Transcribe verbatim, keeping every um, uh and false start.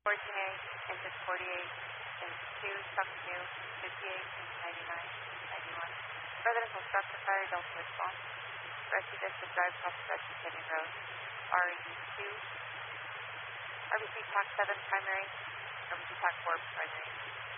fourteen A, engine forty-eight, engine two, truck two, fifty-eight, ninety-nine, ninety-one. Residential structure fire, Delta response. Rescue district drive cross stretch Canyon Road. R E two. R B C TAC seven primary. R B C TAC four primary.